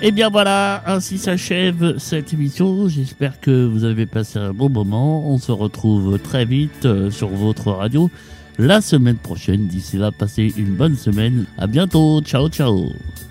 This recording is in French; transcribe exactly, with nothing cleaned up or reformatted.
Et bien voilà, ainsi s'achève cette émission. J'espère que vous avez passé un bon moment. On se retrouve très vite euh, sur votre radio la semaine prochaine. D'ici là, passez une bonne semaine. À bientôt. Ciao, ciao.